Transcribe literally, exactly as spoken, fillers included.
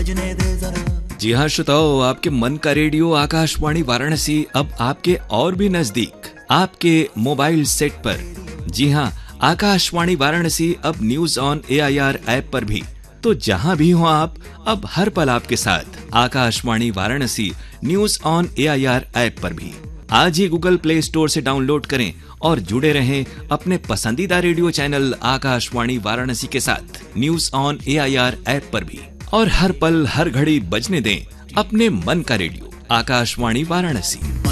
भेजने दे जरा। जी हाँ श्रोताओ, आपके मन का रेडियो आकाशवाणी वाराणसी अब आपके और भी नजदीक, आपके मोबाइल सेट पर। जी हाँ, आकाशवाणी वाराणसी अब news on A I R app पर भी। तो जहाँ भी हो आप, अब हर पल आपके साथ Akashvani Varanasi news on A I R app पर भी। आज ही गूगल प्ले स्टोर से डाउनलोड करें और जुड़े रहें अपने पसंदीदा रेडियो चैनल आकाशवाणी वाराणसी के साथ news on A I R app पर भी। और हर पल हर घड़ी बजने दें अपने मन का रेडियो आकाशवाणी वाराणसी।